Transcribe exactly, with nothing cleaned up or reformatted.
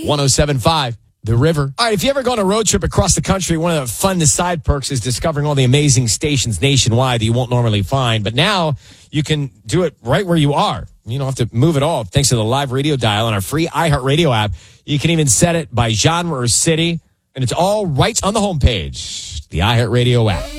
one oh seven point five. The River. All right, if you ever go on a road trip across the country, one of the fun side perks is discovering all the amazing stations nationwide that you won't normally find. But now you can do it right where you are. You don't have to move at all thanks to the live radio dial on our free iHeartRadio app. You can even set it by genre or city, and it's all right on the homepage. The iHeartRadio app.